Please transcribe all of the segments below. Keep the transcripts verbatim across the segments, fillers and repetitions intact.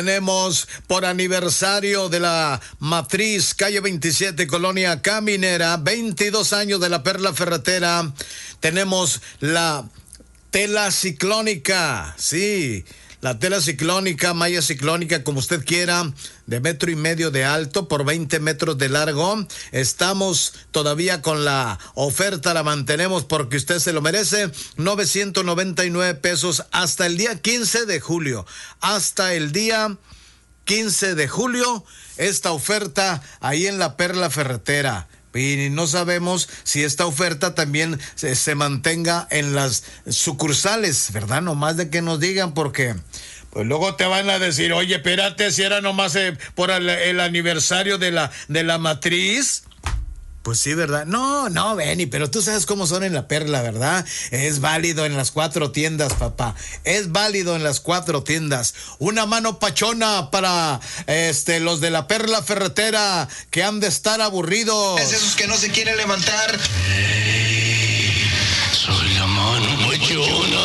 Tenemos por aniversario de la Matriz, calle veintisiete, Colonia Caminera, veintidós años de la Perla Ferretera. Tenemos la tela ciclónica, sí, la tela ciclónica, malla ciclónica, como usted quiera, de metro y medio de alto por veinte metros de largo. Estamos todavía con la oferta, la mantenemos porque usted se lo merece. novecientos noventa y nueve pesos hasta el día quince de julio. Hasta el día quince de julio, esta oferta ahí en la Perla Ferretera. Y no sabemos si esta oferta también se, se mantenga en las sucursales, ¿verdad? Nomás de que nos digan, porque pues luego te van a decir, oye, espérate, si era nomás eh, por el, el aniversario de la, de la Matriz. Pues sí, ¿verdad? No, no, Benny, pero tú sabes cómo son en la Perla, ¿verdad? Es válido en las cuatro tiendas, papá. Es válido en las cuatro tiendas. Una mano pachona para este los de la Perla Ferretera que han de estar aburridos. Es esos que no se quieren levantar. Hey, soy la mano pachona.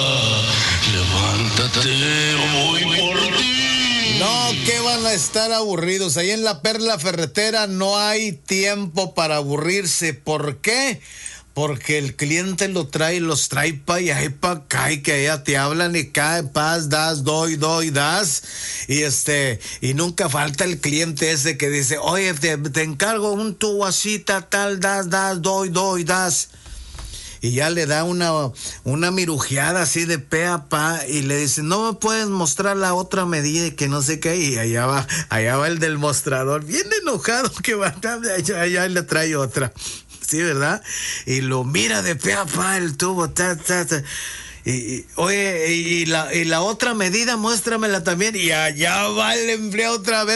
Levántate, voy por ti. No, que van a estar aburridos. Ahí en la Perla Ferretera no hay tiempo para aburrirse. ¿Por qué? Porque el cliente lo trae, los trae pa' allá y pa' acá, y que allá te hablan y cae, paz, das, doy, doy, das. Y este, y nunca falta el cliente ese que dice, oye, te, te encargo un tubo así, tal, das, das, doy, doy, das. Y ya le da una, una mirujeada así de pe a pa y le dice, no me puedes mostrar la otra medida y que no sé qué. Y allá va, allá va el del mostrador, bien enojado que va, allá, allá le trae otra. Sí, ¿verdad? Y lo mira de pe a pa el tubo, ta, ta, ta. Y, y, oye, y la, y la otra medida, muéstramela también. Y allá va el empleado otra vez.